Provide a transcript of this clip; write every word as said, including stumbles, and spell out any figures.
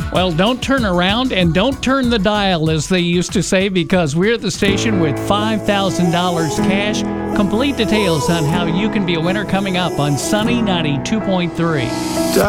Well, don't turn around and don't turn the dial, as they used to say, because we're the station with five thousand dollars cash. Complete details on how you can be a winner coming up on Sunny ninety-two point three.